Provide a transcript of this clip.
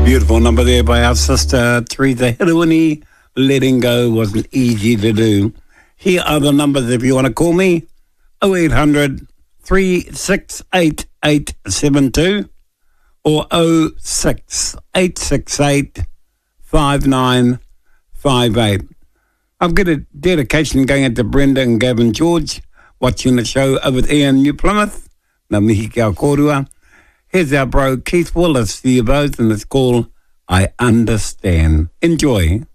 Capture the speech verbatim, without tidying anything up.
Beautiful number there by our sister Teresa Hiruini. Letting go wasn't easy to do. Here are the numbers if you want to call me. oh eight hundred, three six eight, eight seven two or oh six, eight six eight, five nine five eight. I've got a dedication going out to Brenda and Gavin George watching the show over there in New Plymouth. Na mihi kia korua. Here's our bro Keith Wallace, the both, and it's called I Understand. Enjoy.